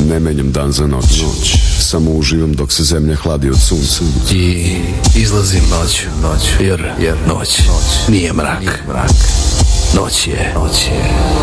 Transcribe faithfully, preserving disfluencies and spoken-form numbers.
ne menjam dan za noć, noć. Samo uživam dok se zemlja hladi od sunca. I izlazim noć, noć, jer, jer noć, noć nije mrak, mrak. Noć je, noć je